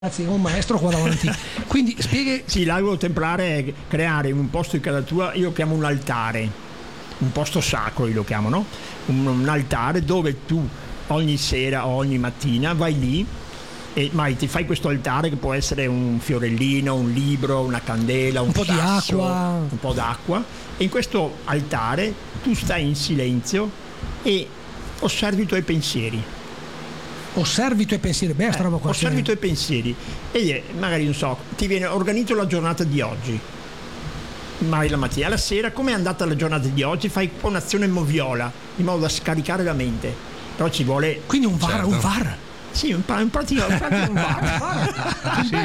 Ragazzi, un maestro qua davanti. Quindi spieghi. Sì, l'ago templare è creare un posto in casa tua, io lo chiamo un altare, un posto sacro io lo chiamo, no? Un altare dove tu ogni sera o ogni mattina vai lì e mai ti fai questo altare che può essere un fiorellino, un libro, una candela, un po' di acqua, un po' d'acqua, e in questo altare tu stai in silenzio e osservi i tuoi pensieri. Osservi i tuoi pensieri, beh, sta roba qua. Osservi i tuoi pensieri e magari, non so, ti viene organizzo la giornata di oggi, magari la mattina, la sera, come è andata la giornata di oggi, fai un po' un'azione moviola in modo da scaricare la mente, però ci vuole quindi un VAR, un VAR. Sì, in pratica un VAR. Sì,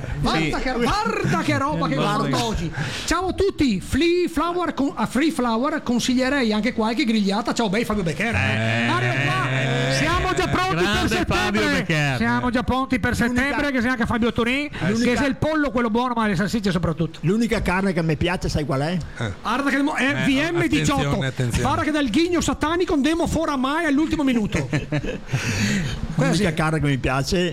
guarda che roba che guardo oggi. Ciao a tutti, Free Flower consiglierei anche qualche grigliata. Ciao bei Fabio Beccher. Siamo già pronti per settembre. Siamo già pronti per settembre, che sia anche Fabio Torin, che sia il pollo quello buono, ma le salsicce soprattutto. L'unica carne che a me piace, sai qual è? Guarda che è VM18. Attenzione. Guarda che dal ghigno satanico andemo fuori mai all'ultimo minuto. L'unica carne che mi piace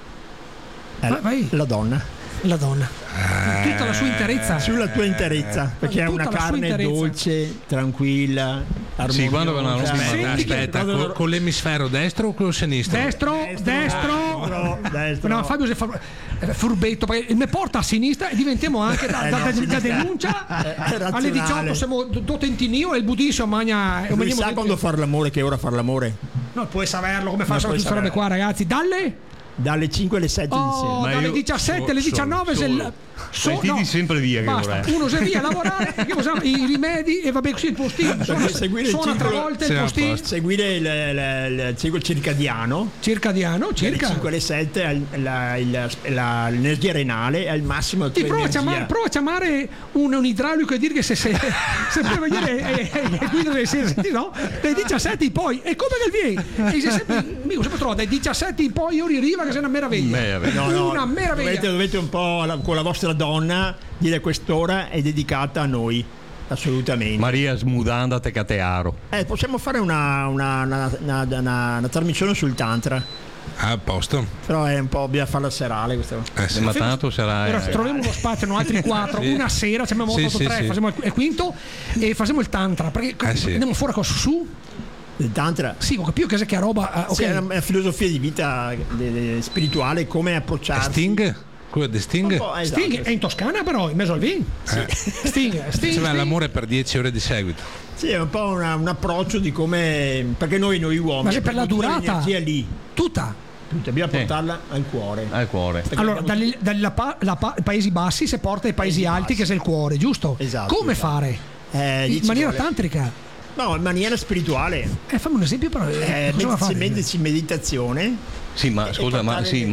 è la donna. La donna, tutta la sua interezza, sulla tua interezza, perché è una carne dolce, tranquilla, armoniosa. Sì, quando aspetta, con l'emisfero destro o con il sinistro? Destro. No, Fabio è furbetto, perché mi porta a sinistra e diventiamo anche da denuncia alle 18 siamo do tentinio e il budismo magna. Lui sa quando far l'amore, che ora far l'amore? No, puoi saperlo, come fa queste robe qua, ragazzi? Dalle 5 alle 7 di sera. Dalle 17 alle 19 tiri sempre via, che basta, uno si via a lavorare e usiamo i rimedi e va bene così il postino suona 3 volte il postino, seguire il ciclo circadiano circa 5 alle 7 l'energia renale è al massimo della tua energia. Prova a chiamare un idraulico e dire che se puoi venire e guida le sere, no? Dai 17 in poi è come nel viene e sei sempre trovato dai 17 in poi io arriva che sei una meraviglia. Una meraviglia. Dovete un po' con la vostra donna dire quest'ora è dedicata a noi, assolutamente. Maria smudanda te catearo. Possiamo fare una trasmissione sul tantra. A posto. Però è un po', bisogna farla serale questa. Sì. Ma tanto sarà. Ora troviamo uno spazio, no, altri 4, una sera, ci abbiamo votato 3, facciamo il quinto e facciamo il tantra, perché andiamo fuori con su. Il tantra? Sì, ho capito che è roba. Sì, è una filosofia di vita spirituale, come approcciarsi. Sting? Quello di Sting? Esatto. Sting è in Toscana, però in mezzo al vin. Sting. Cioè, l'amore per 10 ore di seguito. Sì, è un po' un approccio di come, perché noi uomini, ma se per la durata l'energia lì tutta dobbiamo portarla al cuore. Allora dai Paesi Bassi si porta ai Paesi Alti, che è il cuore, giusto? Esatto. Come fare? In maniera tantrica? No, in maniera spirituale. Fammi un esempio, però. Meditazione. Sì, ma scusa,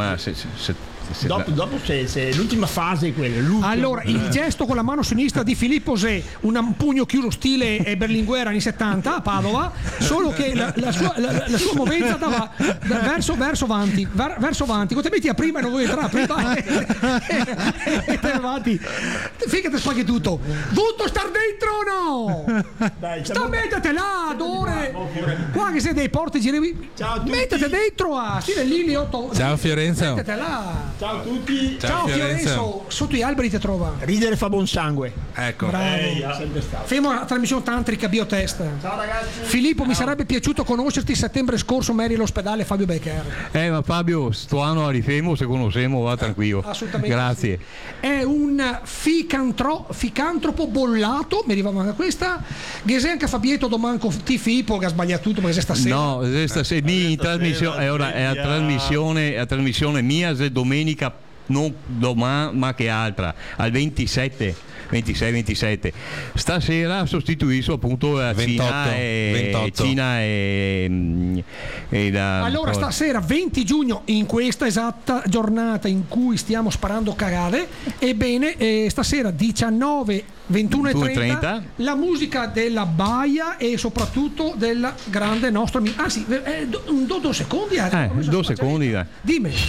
Dopo se l'ultima fase è quella. Allora, il gesto con la mano sinistra di Filippo Zè, un pugno chiuso stile Berlinguer anni 70 a Padova, solo che la sua movenza dava verso avanti. Come ti metti a prima e non vuoi entrare prima e te avanti. Finché ti spaghi tutto. Tutto star dentro o no? Dai, mettete là, adore. Qua che sei dei porti giri. Ciao a tutti. Mettete dentro stile Lili 8. Ciao Fiorenzo. Mettete là. Ciao a tutti. Ciao Fiorenzo, sotto gli alberi ti trova. Ridere fa buon sangue. Ecco. Bravo. Sempre stato. Fermo la trasmissione tantrica biotest. Ciao ragazzi. Filippo, mi sarebbe piaciuto conoscerti settembre scorso, Mary all'ospedale Fabio Beccher. Ma Fabio, sto anno a rifemo, se conosciamo, va tranquillo. Assolutamente. Grazie. Sì. È un ficantropo bollato, mi arrivava da questa. Che se anche Fabietto Domanco ti Filippo che ha sbagliato tutto perché stasera. No, stasera in trasmissione è la trasmissione mia se domenica, non domani ma che altra, al 26 27. Stasera sostituisco appunto 28. Cina e allora stasera 20 giugno, in questa esatta giornata in cui stiamo sparando cagate, ebbene stasera 19 21:30 la musica della Baia e soprattutto del grande nostro amico. Anzi, 2 secondi. 2 secondi. Dimmi.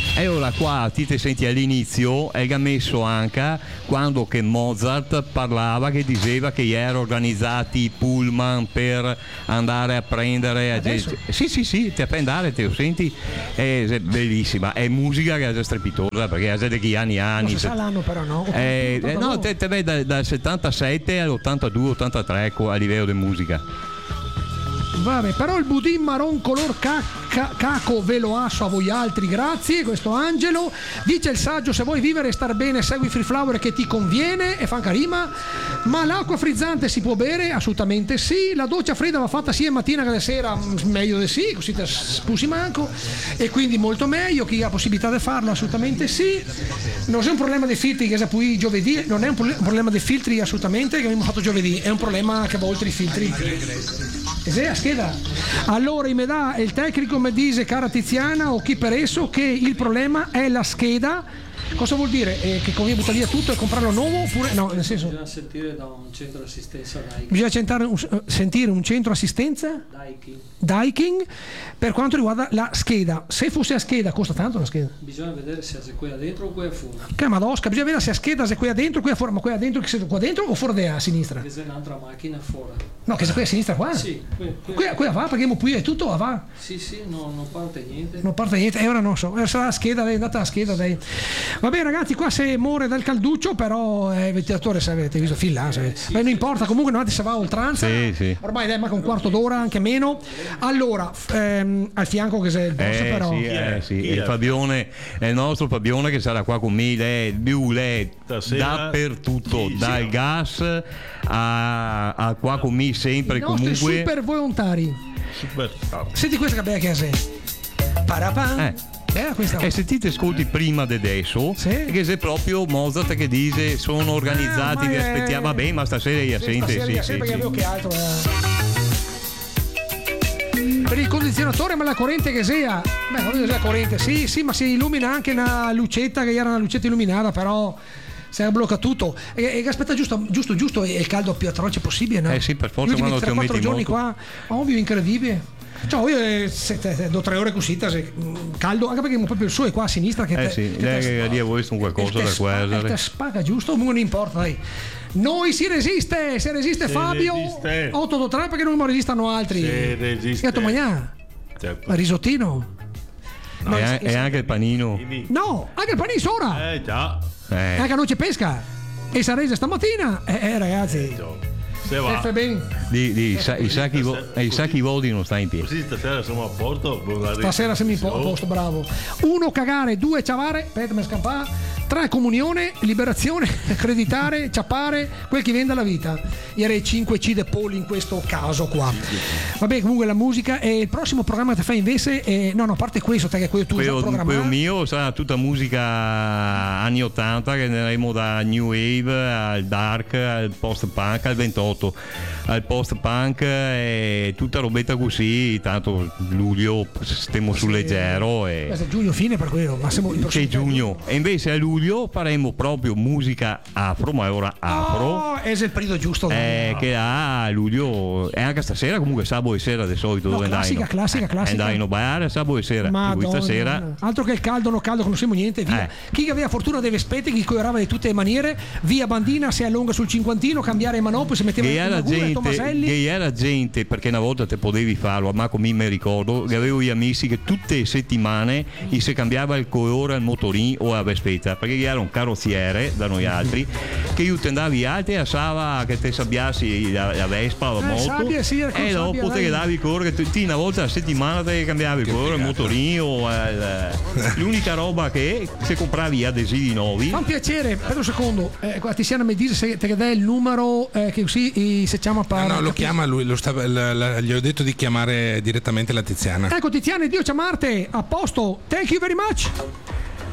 E ora qua ti senti all'inizio e ha messo anche quando che Mozart parlava, che diceva che erano organizzati i pullman per andare a prendere sì, te andare, te lo senti, è bellissima, è musica che è strepitosa perché è di anni. Non si sa l'anno però, no? No, te vedi dal 77 all'82-83 a livello di musica. Vabbè, però il budin marron color caco ve lo asso a voi altri, grazie. Questo Angelo dice: il saggio, se vuoi vivere e star bene segui Free Flower che ti conviene, e fanca rima. Ma l'acqua frizzante si può bere? Assolutamente sì. La doccia fredda va fatta sia mattina che la sera, meglio di sì, così te spusi manco, e quindi molto meglio. Chi ha possibilità di farlo? Assolutamente sì. Non è un problema dei filtri che poi giovedì, non è un problema dei filtri assolutamente che abbiamo fatto giovedì, è un problema che a volte i filtri a scheda. Allora mi dà il tecnico, mi dice, cara Tiziana o chi per esso, che il problema è la scheda. Cosa vuol dire? Che conviene buttare via tutto e comprarlo nuovo? Oppure no, nel senso, bisogna sentire da un centro assistenza Daikin. Bisogna sentire un centro assistenza Daikin per quanto riguarda la scheda. Se fosse a scheda costa tanto la scheda? Bisogna vedere se è quella dentro o quella fuori. Che madosca, bisogna vedere se a scheda se quella dentro o quella fuori, ma quella dentro che qua dentro o fuori a sinistra? Che è un'altra macchina fuori. No, che se quella a sinistra qua? Sì, quella va, perché qui è tutto va. Sì, non parte niente. Non parte niente, e ora non so, sarà la scheda, è andata la scheda dai. Vabbè ragazzi, qua se muore dal calduccio, però il ventilatore, se avete visto fin là, ma non importa, comunque non se va a oltranza. Sì. Ormai dai, manca un quarto d'ora, anche meno. Allora, al fianco che c'è il boss, però. Sì, il Fabione, è il nostro Fabione che sarà qua con me, lei dappertutto, dal gas a qua con me sempre. I nostri comunque super volontari. Senti questa che bella che è. Parapan. E se ti ascolti prima di adesso, che sei proprio Mozart che dice sono organizzati, vi aspettiamo. Vabbè, ma stasera è assente. Sì, perché avevo che altro. Per il condizionatore, ma la corrente che sia. Beh, non è la corrente, sì, ma si illumina anche una lucetta che era una lucetta illuminata, però si blocca tutto. E aspetta, giusto, è il caldo più atroce possibile, no? Sì, per forza, quando ti metti 4 giorni molto. qua, ovvio, incredibile. Ciao, io do 3 ore così, caldo, anche perché proprio il suo è qua a sinistra che lì a voi sono qualcosa da guardare. Te spaga, giusto? Non importa, dai. Noi si resiste Fabio. 883 perché non resistano altri. Si resiste. Gatto Magnà. Risottino. No, e anche il panino. No, anche il panino ora. Già. Anche non c'è pesca. E Sarese stamattina. Ragazzi. I sacchi vodi non sta in piedi. Così stasera siamo a posto. Stasera siamo a posto, bravo. 1 cagare, 2 ciavare, aspetta mi scampà, 3 comunione, liberazione, accreditare, ciappare, quel che vende la vita. Ieri 5 C de Paul in questo caso qua. Vabbè, comunque la musica e il prossimo programma che fai invece no, a parte questo, te che quello tu quello mio sarà tutta musica anni 80 che andremo da New Wave al Dark, al Post Punk, al 28. Al post punk e tutta robetta così, tanto luglio stiamo sul leggero e giugno fine per quello, ma siamo c'è giugno e invece a luglio faremo proprio musica afro, ma ora afro è il periodo giusto che a luglio e anche stasera comunque sabato e sera di solito dove classica andai in bar sabato e sera stasera altro che il caldo che non siamo niente via. Chi aveva fortuna deve aspettare, chi correva di tutte le maniere via bandina, si allunga sul cinquantino, cambiare i manopoli, si metteva che era gente, perché una volta te potevi farlo, ma come mi ricordo che avevo gli amici che tutte le settimane gli si cambiava il colore al motorino o a vespetta, perché era un carrozziere da noi altri che io te andavi altri a Sava che te sabbiassi la Vespa la moto e dopo te davi il colore che una volta a settimana te cambiavi il colore al motorino l'unica roba che se compravi gli adesivi nuovi. Fa un piacere, per un secondo Tiziana mi dice se te dai il numero che così se chiama no, lo chiama lui, gli ho detto di chiamare direttamente la Tiziana. Ecco Tiziana, Dio c'è Marte, a posto, thank you very much.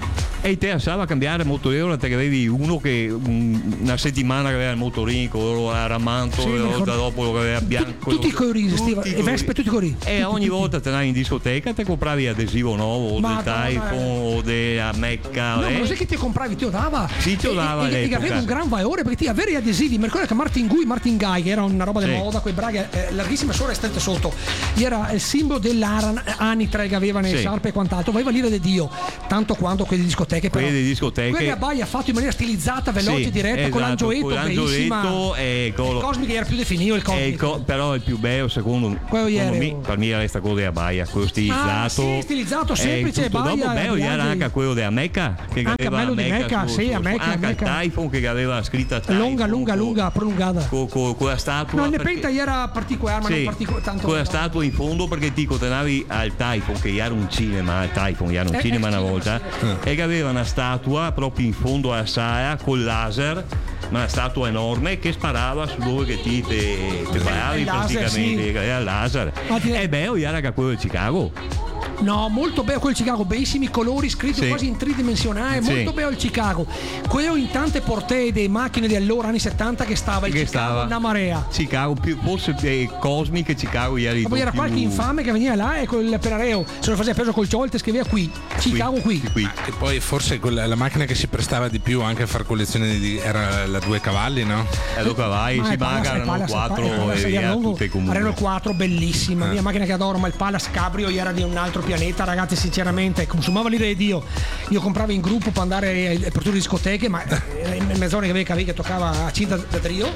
E te a cambiare motorino, te che avevi uno che una settimana che aveva il motorino, quello era manto, Sì, e mi ricordo. dopo lo aveva bianco. Tutti i colori, e Vespe tutti i colori. E ogni volta te andavi in discoteca te compravi adesivo nuovo, o del Madonna, Typhoon, o della Mecca. No, ma lo sai che ti compravi? Ti lo dava? Sì, ti lo dava E all'epoca. aveva un gran valore perché ti avere gli adesivi. Mi ricordo che Martin Guy, che era una roba di Sì. moda, quei braghe larghissime sopra e strette sotto, era il simbolo dell'Anitre che aveva nelle Sì. sciarpe e quant'altro. Aveva l'ira di Dio, tanto quanto quelli di discoteche. Però. Quelli di discoteche. Quelli a Baia fatto in maniera stilizzata, veloce, Sì, diretta, con esatto, l'angioletto, con l'angioletto bellissima. e con Il Cosmic era più definito il Cosmic. però il più bello secondo ieri. me, per me era questa cosa della Baia, quello stilizzato. Sì, stilizzato, semplice, tutto. Baia, Dopo bello era viaggi. anche quello della Mecca, che Anche aveva bello di Mecca, sì, a Mecca, anche a il Mecca. Typhoon che aveva la scritta Typhoon, Lunga, prolungata. con la statua. No, il perché- Nepenta era particolare, ma Sì, non particolare tanto. con la statua in fondo perché ti tenavi al Typhoon, che era un cinema, il Typhoon era un cinema una volta, e che aveva una statua proprio in fondo alla sala col laser, una statua enorme che sparava su dove che ti sparavi il laser, praticamente, sì. era il laser. Ma ti- E bello era che quello di Chicago. No, molto bello quel Chicago, bellissimi colori scritti Sì. quasi in tridimensionale, Sì. molto bello il Chicago. Quello in tante portee delle macchine di allora, anni 70, che stava il Che Chicago stava una marea. Chicago, forse Cosmic e Chicago ieri. Ma poi era qualche infame che veniva là e quel Perareo se lo faceva preso col Ciolte, scriveva qui, Chicago qui. E poi forse la macchina che si prestava di più anche a far collezione era la 2 cavalli, no? E dopo vai, si mancano 4 e via tutte comunque. Renault 4 bellissima, mia macchina che adoro, ma il Palace Cabrio era di un altro pianeta, ragazzi, sinceramente consumava l'idea di Dio. Io compravo in gruppo per andare per tutte le discoteche, ma in mezz'ora che avevi che toccava a Cinta da trio,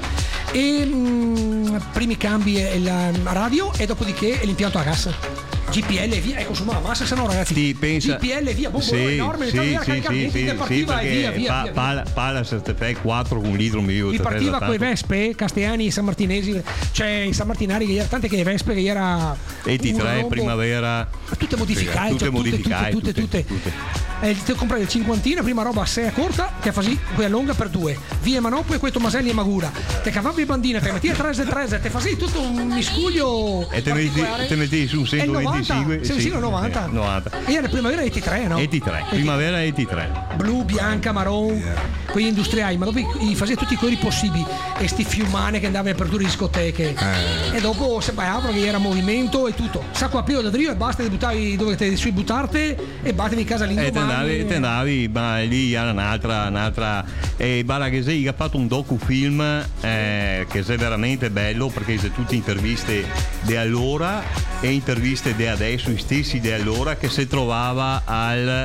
e primi cambi e la radio, e dopodiché l'impianto a gas. GPL e via, e consumava massa, se no ragazzi. Ti pensa, GPL e via, boh, sì, enorme, sì, partiva e via. Palace 4 con un litro mio. Mi partiva con i Vespe, Castellani, San Martinesi, cioè i San Martinari, che era tante che le Vespe che era E3 primavera, tutte modificate, tutte modificate, tutte. Ti compravi il cinquantino, prima roba assai corta che facevi quella lunga per 2, via Manoppo e quei Tomaselli e Magura, te cavavi bandina, te metti a 3 te facevi tutto un miscuglio e te metti su 125, sì, 90. E era primavera E3, no? E3, primavera E3. Blu, bianca, marron, quegli industriali, ma dopo gli facevi tutti i colori possibili, e sti fiumane che andavano per due discoteche, e dopo se ballava che era movimento e tutto, sacco a pilo da drio e basta, ti buttavi dove te devi buttarti e battevi in casa lì. E te andavi, ma lì era un'altra e Balaghese ha fatto un docufilm che è veramente bello, perché c'è tutte interviste di allora e interviste di adesso, i stessi di allora, che si trovava a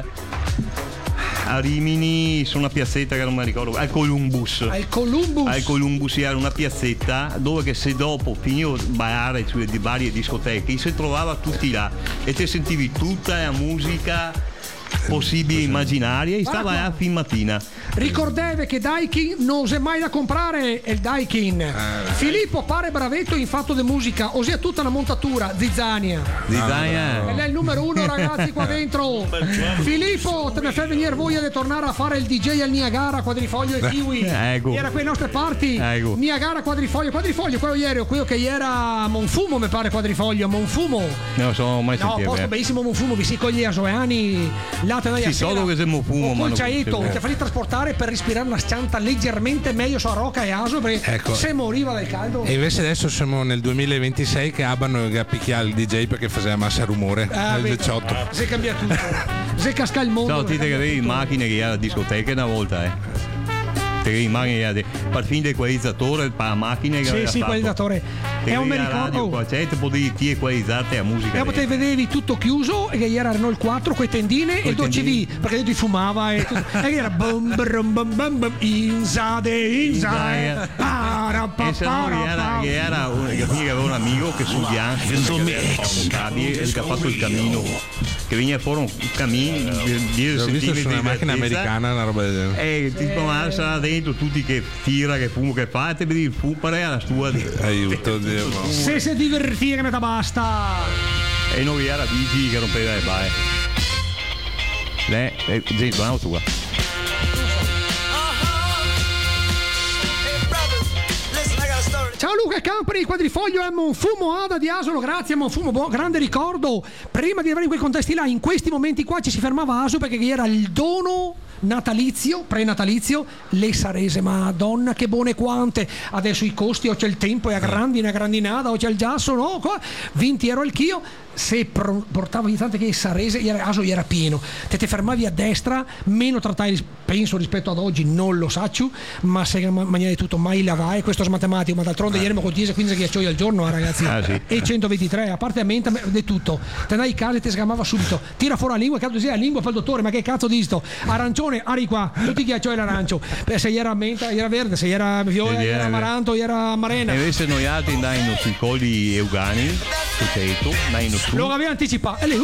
Rimini su una piazzetta che non mi ricordo, al Columbus era una piazzetta dove che se dopo finivo ballare di varie discoteche si trovava tutti là e te sentivi tutta la musica possibile immaginaria e stava là fin mattina. Ricordate che Daikin non c'è mai da comprare il Daikin. Filippo pare bravetto in fatto di musica, ossia tutta una montatura Zizzania. Zizzania. Ed è il numero 1 ragazzi qua dentro. Filippo, te ne fai venire voglia di tornare a fare il DJ al Niagara, Quadrifoglio e Kiwi. Ecco. Era quelle nostre parti. Ecco. Niagara, Quadrifoglio, quello che era Monfumo, mi pare Quadrifoglio, Monfumo. Non so mai No, sentito. posto benissimo Monfumo, vi si coglie a Soeani, là te noi a Sì, solo che siamo fumo, ma col non ciaetto, c'è- ti fai trasportare per respirare una scianta leggermente meglio sulla rocca e aso, perché Ecco. se moriva dal caldo. E invece adesso siamo nel 2026 che Abano che picchia il DJ perché faceva massa rumore nel vedi, 18. se cambia tutto, se casca il mondo. Ciao, ti che avevi macchine che era discoteca una volta, Te che macchine per fin di equalizzatore, per macchine che Sì, aveva sì, fatto. equalizzatore. Te È un avevi la americano. radio qua, cioè, te potevi ti equalizzarti la musica. E dopo te vedevi tutto chiuso e che era Renault 4 con le tendine e il dolce V, perché dentro fumava e tutto. E che era bum brum bum bum bum inside. E se no che era che aveva un amico che sul bianco che ha fatto il camino, che veniva fuori un camino di L'ho visto su una macchina americana, una roba del genere. e tipo sarà dentro tutti che tira, che fumo, che fa, e te vedi il fumare alla stua Aiuto, Dio. Se si divertire metà basta. e noi era Bigi che rompeva le baie. James Brown tua. Ciao Luca Campari, Quadrifoglio è Monfumo Ada di Asolo, grazie Monfumo, grande ricordo. Prima di arrivare in quei contesti là, in questi momenti qua ci si fermava Aso perché era il dono natalizio, prenatalizio, le sarese, madonna che buone quante, adesso i costi o c'è il tempo, è a grandinata o c'è il giasso, no? Qua 20 euro al chilo, se portavi tante che sarese, era pieno, te fermavi a destra, meno trattai, penso rispetto ad oggi, non lo saccio, ma se mangiavi tutto mai lavai, questo è matematico, ma d'altronde ieri mi contiese 15 ghiaccioli al giorno, ragazzi, sì. E 123, a parte a mente di tutto, te andai in casa e ti sgamava subito, tira fuori la lingua, cazzo sia la lingua per il dottore, ma che cazzo di sto, arancione, ari qua, tutti i ghiaccioli l'arancio, se era menta, era verde, se era viola, era amaranto, era marena. E invece noi altri andavamo sui colli Eugani, sul tetto, andavamo su. Lo aveva anticipato, e le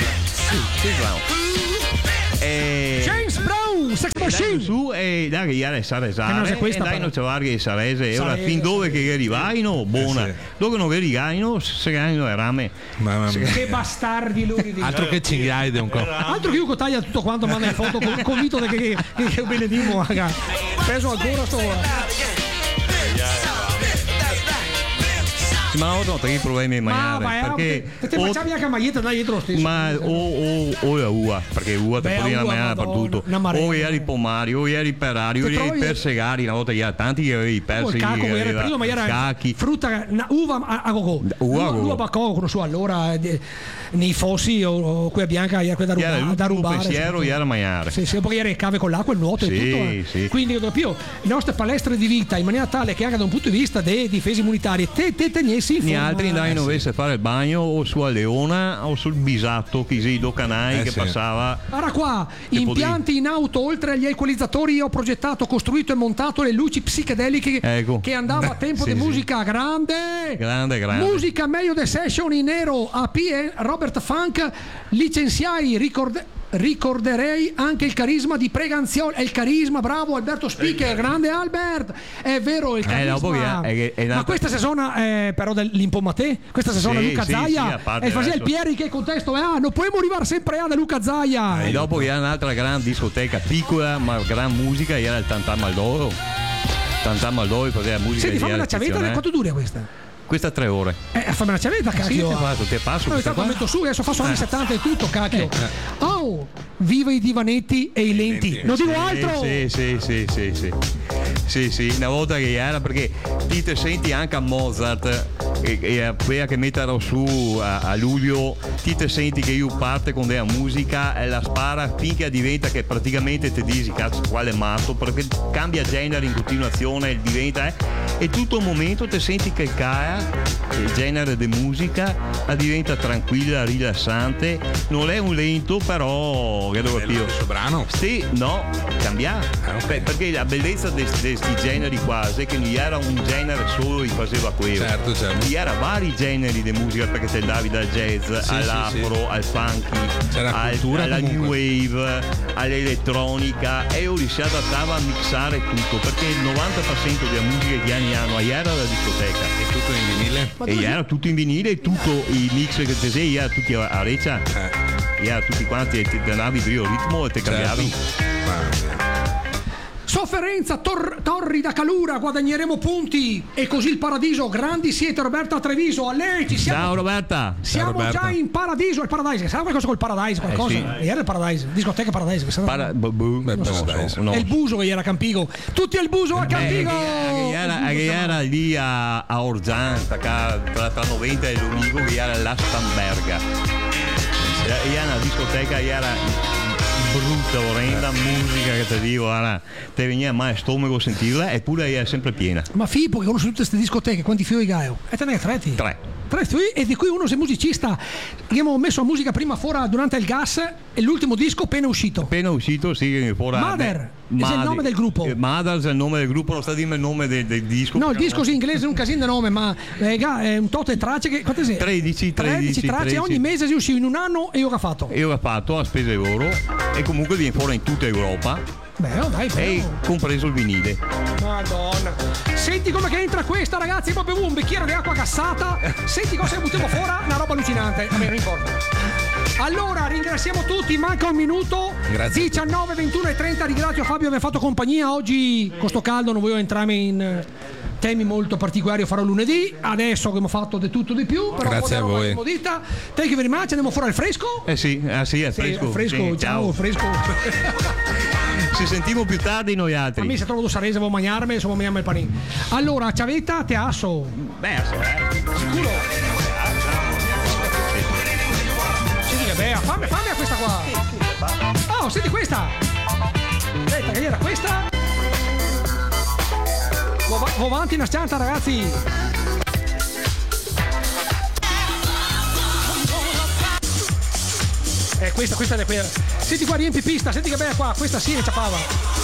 James Brown, Sex Machine. Su e da che ieri sarà se questa dai non c'è varghe sarese e ora fin dove che arrivaino buona dove non arrivaino se ganno le rame. Mamma mia. Che bastardi lui. Altro che cinghiale un po'. Altro che io taglia tutto quanto, manda le foto convinto che benedimo, raga. Peso ancora sto ora. Ma non ho tre problemi in mangiare perché te mangiavi anche la maglietta dai dietro lo stesso. ma o la ua perché ua te puoi la mangiare per tutto o ieri pomari o ieri perari o ieri persegari una volta era tanti che avevi persi il cacco era prima ma era frutta uva a gogo uva bacco conosco allora nei fossi o quella bianca era quella da rubare pensiero era mangiare sì poi era cave con l'acqua il nuoto e tutto quindi più le nostre palestre di vita in maniera tale che anche da un punto di vista dei difesi immunitari te gli altri andavano dovesse fare il bagno o su a Leona o sul Bisatto Chisido Canai che passava. Ora qua impianti in auto oltre agli equalizzatori ho progettato, costruito e montato le luci psichedeliche che andava a tempo di musica grande musica meglio the session in nero AP Robert Funk licenziai ricorderei anche il carisma di Preganzioli, è il carisma, bravo Alberto Speaker, grande Albert, è vero il carisma, ma questa stagione però dell'Impomate, questa stagione Luca Zaia e faceva il Pieri che contesto non possiamo arrivare sempre a da Luca Zaia e dopo era un'altra grande discoteca piccola ma gran musica era il Tantam Maldoro faceva musica. Senti, fammi una ciavetta, quanto dura questa? Questa 3 ore. Fammi una ciavetta, cacchio. Sì, te passo. No, metto su, adesso faccio anni 70 e tutto, cacchio. Oh, viva i divanetti e i lenti. Non dico altro. Sì, una volta che era perché ti te senti anche a Mozart e quella che metterò su a luglio ti te senti che io parte con della musica e la spara finché diventa che praticamente ti dici cazzo quale matto perché cambia genere in continuazione diventa e tutto il momento ti senti che cae il genere di musica diventa tranquilla, rilassante, non è un lento però che devo capire questo brano? Sì, no, cambiare perché la bellezza di questi generi quasi che non era un genere solo che faceva quello certo. Era vari generi di musica perché te andavi dal jazz all'afro al funky alla new wave all'elettronica e io si adattava a mixare tutto perché il 90% della musica che anni hanno era la discoteca e tutto in vinile e era tutto in vinile e tutto i mix che te sei era tutti a reccia era tutti quanti e ti andavi il ritmo e te cambiavi Sofferenza, torrida calura, guadagneremo punti e così il paradiso. Grandi siete, Roberta Treviso, a lei ci siamo. Ciao Roberta. Siamo già in paradiso, il Paradise. Sa qualcosa col Paradise? Qualcosa? Sì. Era il Paradise, discoteca Paradise. No. È il Buso che era a Campigo. Tutti al Buso a Campigo. Che era lì a Orgianta, tra 90 e l'unico che era la Stamberga. Era una discoteca, era brutta, orrenda musica che ti dico, te veniva mai a stomaco sentirla eppure era sempre piena. Ma Filippo che conosce tutte queste discoteche, quanti figli Gaio? E te ne hai tre e di cui uno sei musicista. Abbiamo messo la musica prima fuori durante il gas e l'ultimo disco appena uscito sì fuori Mother è il nome del gruppo. Mother è il nome del gruppo, non sta dicendo il nome del disco. No, il disco sì, inglese è un casino di nome, ma è un tot e tracce che quante sei? 13 tracce ogni mese si usciva in un anno e io che ho fatto a spese loro e comunque viene fuori in tutta Europa. E compreso il vinile. Madonna. Senti come che entra questa, ragazzi, proprio un bicchiere di acqua gassata. Senti cosa buttiamo fuori, una roba allucinante. Vabbè, non importa. Allora, ringraziamo tutti, manca un minuto. Grazie. 19, 21 e 30. Ringrazio Fabio per aver fatto compagnia oggi con sto caldo, non voglio entrare in temi molto particolari, lo farò lunedì. Adesso che abbiamo fatto di tutto di più, però grazie a voi. Thank you very much. Andiamo fuori al fresco? Sì, al fresco. Fresco, ciao, fresco. ci sentiamo più tardi noi A altri. me se trovo due sarese, devo mangiarmi, se vuoi mangiarmi il panino. Allora, ciavetta, te asso. Beh, Sicuro? Senti che bella, fammi a questa qua. Oh, senti questa. Aspetta, che era questa? Vo avanti una stanza, ragazzi. Questa è quella. Senti qua, riempi pista, senti che bella qua, questa sì, ne ciapava.